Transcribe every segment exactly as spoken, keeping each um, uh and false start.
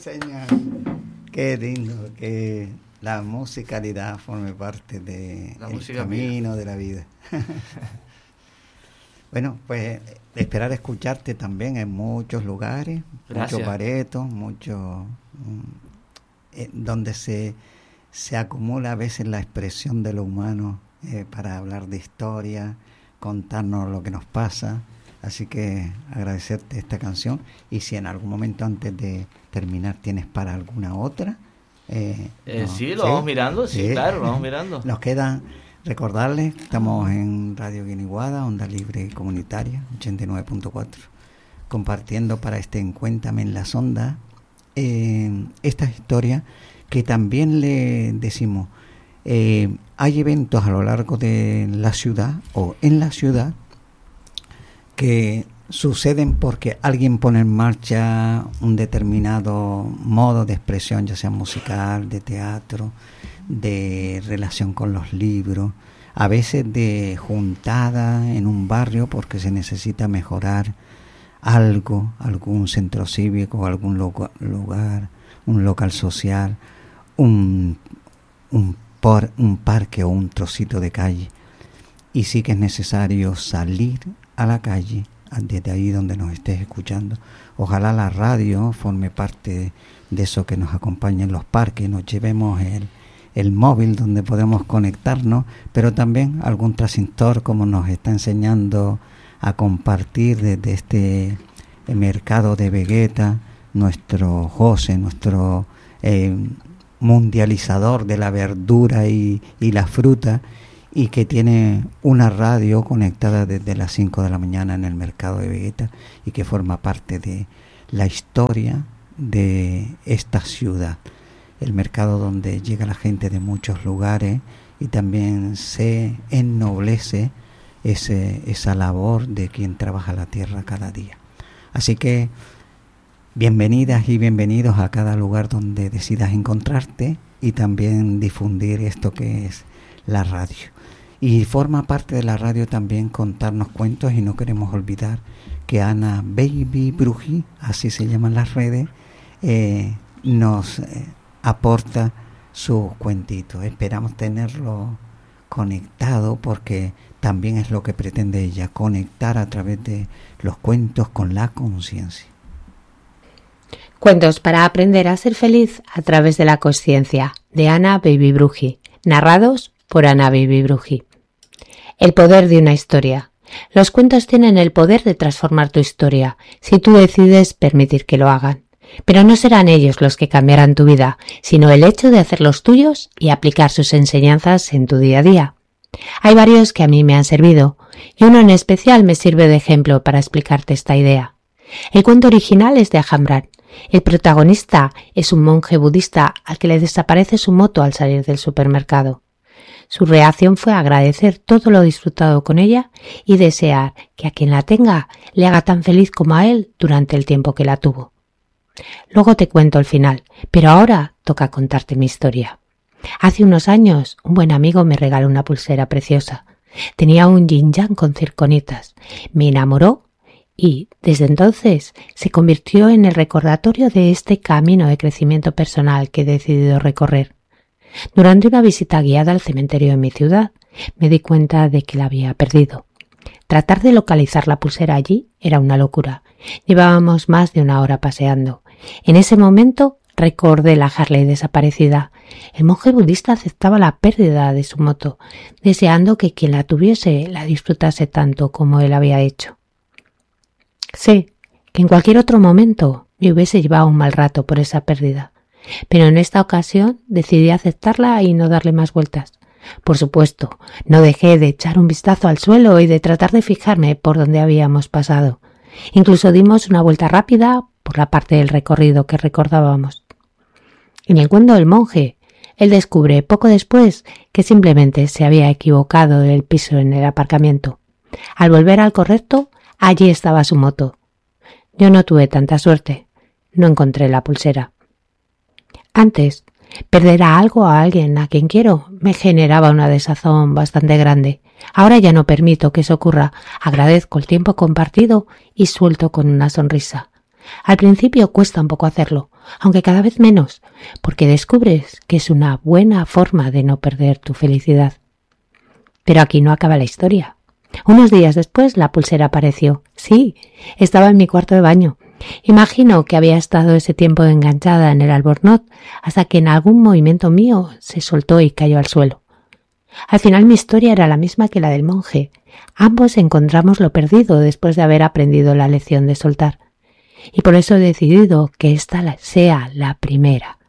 señor. Qué lindo que la musicalidad forme parte del camino de la vida. Bueno, pues esperar escucharte también en muchos lugares, Gracias. muchos baretos, muchos eh, donde se, se acumula a veces la expresión de lo humano eh, para hablar de historia, contarnos lo que nos pasa. Así que agradecerte esta canción, y si en algún momento antes de terminar tienes para alguna otra. Eh, eh, no, sí, lo ¿sí? vamos mirando, sí, sí, claro, lo vamos mirando. Nos queda recordarles, estamos en Radio Guiniguada, Onda Libre y Comunitaria, ochenta y nueve punto cuatro, compartiendo para este Encuéntame en las Ondas eh, esta historia que también le decimos, eh, hay eventos a lo largo de la ciudad o en la ciudad que suceden porque alguien pone en marcha un determinado modo de expresión, ya sea musical, de teatro, de relación con los libros, a veces de juntada en un barrio porque se necesita mejorar algo, algún centro cívico, algún lugar, un local social, un, un, por, un parque o un trocito de calle. Y sí que es necesario salir a la calle, desde ahí donde nos estés escuchando. Ojalá la radio forme parte de eso que nos acompaña en los parques, nos llevemos el, el móvil donde podemos conectarnos, pero también algún transistor, como nos está enseñando a compartir desde este mercado de Vegueta, nuestro José, nuestro eh, mundializador de la verdura y, y la fruta, y que tiene una radio conectada desde las cinco de la mañana en el mercado de Vegueta y que forma parte de la historia de esta ciudad. El mercado donde llega la gente de muchos lugares y también se ennoblece ese, esa labor de quien trabaja la tierra cada día. Así que bienvenidas y bienvenidos a cada lugar donde decidas encontrarte y también difundir esto que es la radio. Y forma parte de la radio también contarnos cuentos, y no queremos olvidar que Ana Baby Bruji, así se llaman las redes, eh, nos eh, aporta sus cuentitos. Esperamos tenerlo conectado porque también es lo que pretende ella, conectar a través de los cuentos con la conciencia. Cuentos para aprender a ser feliz a través de la conciencia, de Ana Baby Bruji, narrados por Ana Baby Bruji. El poder de una historia. Los cuentos tienen el poder de transformar tu historia, si tú decides permitir que lo hagan. Pero no serán ellos los que cambiarán tu vida, sino el hecho de hacerlos tuyos y aplicar sus enseñanzas en tu día a día. Hay varios que a mí me han servido, y uno en especial me sirve de ejemplo para explicarte esta idea. El cuento original es de Ajambrán. El protagonista es un monje budista al que le desaparece su moto al salir del supermercado. Su reacción fue agradecer todo lo disfrutado con ella y desear que a quien la tenga le haga tan feliz como a él durante el tiempo que la tuvo. Luego te cuento el final, pero ahora toca contarte mi historia. Hace unos años un buen amigo me regaló una pulsera preciosa. Tenía un yin yang con circonitas. Me enamoró y, desde entonces, se convirtió en el recordatorio de este camino de crecimiento personal que he decidido recorrer. Durante una visita guiada al cementerio de mi ciudad, me di cuenta de que la había perdido. Tratar de localizar la pulsera allí era una locura. Llevábamos más de una hora paseando. En ese momento recordé la Harley desaparecida. El monje budista aceptaba la pérdida de su moto, deseando que quien la tuviese la disfrutase tanto como él había hecho. Sé que en cualquier otro momento me hubiese llevado un mal rato por esa pérdida, pero en esta ocasión decidí aceptarla y no darle más vueltas. Por supuesto, no dejé de echar un vistazo al suelo y de tratar de fijarme por dónde habíamos pasado. Incluso dimos una vuelta rápida por la parte del recorrido que recordábamos. En el cuento del monje, él descubre poco después que simplemente se había equivocado del piso en el aparcamiento. Al volver al correcto, allí estaba su moto. Yo no tuve tanta suerte. No encontré la pulsera. Antes, perder a algo o a alguien a quien quiero me generaba una desazón bastante grande. Ahora ya no permito que eso ocurra. Agradezco el tiempo compartido y suelto con una sonrisa. Al principio cuesta un poco hacerlo, aunque cada vez menos, porque descubres que es una buena forma de no perder tu felicidad. Pero aquí no acaba la historia. Unos días después la pulsera apareció. Sí, estaba en mi cuarto de baño. Imagino que había estado ese tiempo enganchada en el albornoz hasta que en algún movimiento mío se soltó y cayó al suelo. Al final mi historia era la misma que la del monje. Ambos encontramos lo perdido después de haber aprendido la lección de soltar. Y por eso he decidido que esta sea la primera.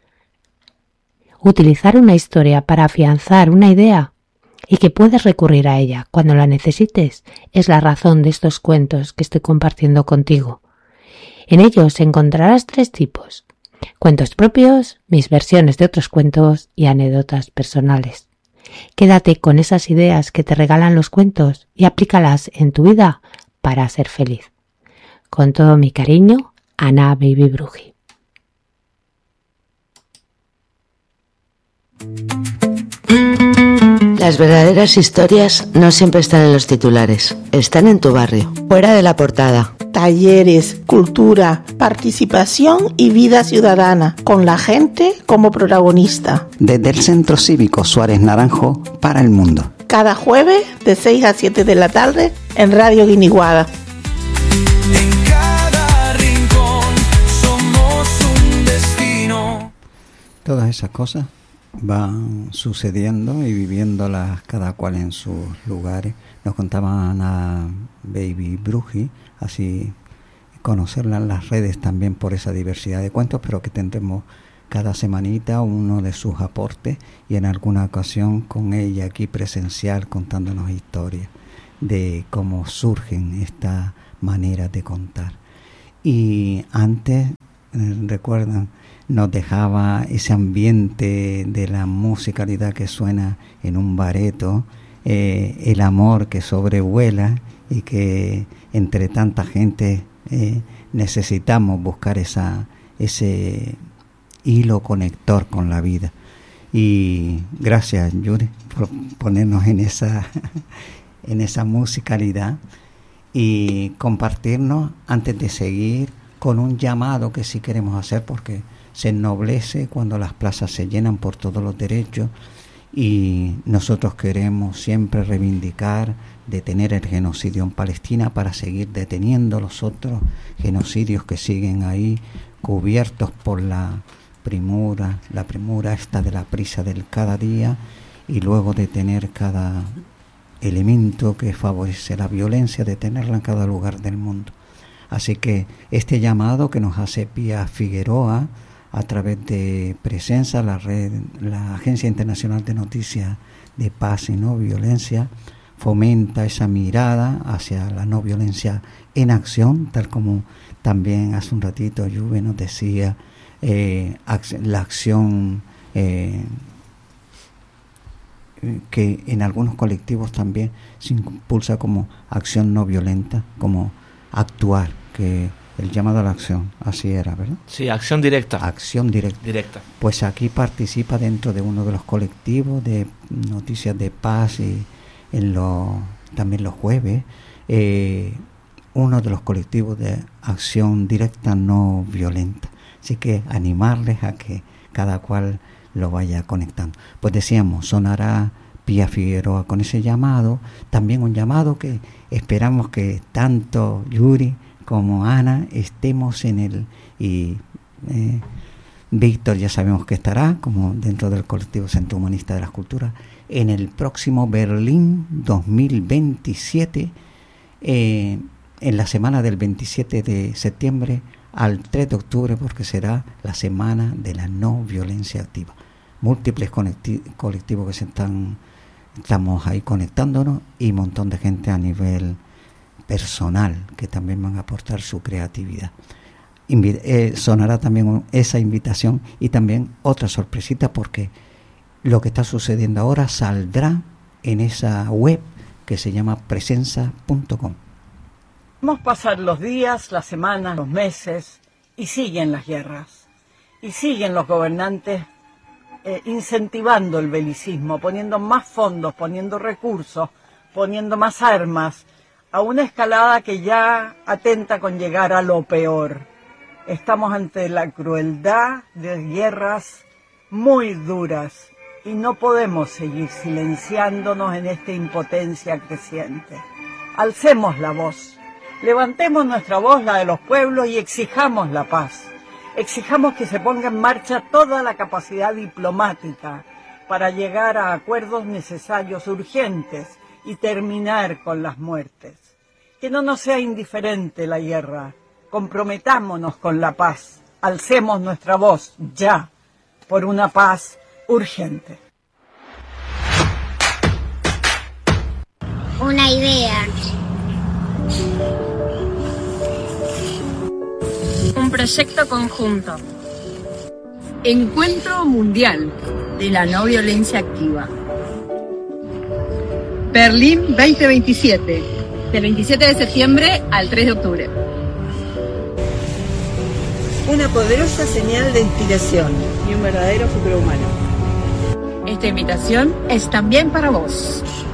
Utilizar una historia para afianzar una idea y que puedes recurrir a ella cuando la necesites es la razón de estos cuentos que estoy compartiendo contigo. En ellos encontrarás tres tipos: cuentos propios, mis versiones de otros cuentos y anécdotas personales. Quédate con esas ideas que te regalan los cuentos y aplícalas en tu vida para ser feliz. Con todo mi cariño, Ana Baby Bruji. Las verdaderas historias no siempre están en los titulares, están en tu barrio, fuera de la portada. Talleres, cultura, participación y vida ciudadana, con la gente como protagonista. Desde el Centro Cívico Suárez Naranjo para el mundo. Cada jueves de seis a siete de la tarde en Radio Guiniguada. En cada rincón somos un destino. Todas esas cosas van sucediendo y viviéndolas cada cual en sus lugares. Nos contaban a Baby Bruji, así conocerla en las redes también por esa diversidad de cuentos, pero que tendremos cada semanita uno de sus aportes y en alguna ocasión con ella aquí presencial contándonos historias de cómo surgen estas maneras de contar. Y antes, eh, recuerdan, nos dejaba ese ambiente de la musicalidad que suena en un bareto, eh, el amor que sobrevuela y que entre tanta gente eh, necesitamos buscar esa ese hilo conector con la vida. Y gracias, Yuri, por ponernos en esa en esa musicalidad y compartirnos antes de seguir con un llamado que sí queremos hacer, porque se ennoblece cuando las plazas se llenan por todos los derechos y nosotros queremos siempre reivindicar detener el genocidio en Palestina para seguir deteniendo los otros genocidios que siguen ahí cubiertos por la premura, la premura esta de la prisa del cada día y luego detener cada elemento que favorece la violencia, detenerla en cada lugar del mundo. Así que este llamado que nos hace Pía Figueroa a través de Presenza, la red, la Agencia Internacional de Noticias de Paz y No Violencia, fomenta esa mirada hacia la no violencia en acción, tal como también hace un ratito Juve nos decía, eh, la acción eh, que en algunos colectivos también se impulsa como acción no violenta, como actuar, que el llamado a la acción, así era, ¿verdad? Sí, acción directa. Acción directa. Directa. Pues aquí participa dentro de uno de los colectivos de Noticias de Paz y en los, también los jueves, eh, uno de los colectivos de acción directa no violenta. Así que animarles a que cada cual lo vaya conectando. Pues decíamos, sonará Pía Figueroa con ese llamado, también un llamado que esperamos que tanto Yuri como Ana estemos en él y eh, Víctor ya sabemos que estará como dentro del colectivo Centro Humanista de las Culturas en el próximo Berlín dos mil veintisiete, eh, en la semana del veintisiete de septiembre al tres de octubre, porque será la semana de la no violencia activa. Múltiples conecti- colectivos que se están estamos ahí conectándonos y un montón de gente a nivel personal que también van a aportar su creatividad. Invi- eh, sonará también esa invitación y también otra sorpresita, porque lo que está sucediendo ahora saldrá en esa web que se llama presenza punto com. Vamos a pasar los días, las semanas, los meses y siguen las guerras y siguen los gobernantes eh, incentivando el belicismo, poniendo más fondos, poniendo recursos, poniendo más armas, a una escalada que ya atenta con llegar a lo peor. Estamos ante la crueldad de guerras muy duras y no podemos seguir silenciándonos en esta impotencia creciente. Alcemos la voz, levantemos nuestra voz, la de los pueblos, y exijamos la paz. Exijamos que se ponga en marcha toda la capacidad diplomática para llegar a acuerdos necesarios, urgentes, y terminar con las muertes. Que no nos sea indiferente la guerra. Comprometámonos con la paz. Alcemos nuestra voz, ya, por una paz urgente. Una idea. Un proyecto conjunto. Encuentro Mundial de la No Violencia Activa. Berlín veinte veintisiete, del veintisiete de septiembre al tres de octubre. Una poderosa señal de inspiración y un verdadero futuro humano. Esta invitación es también para vos.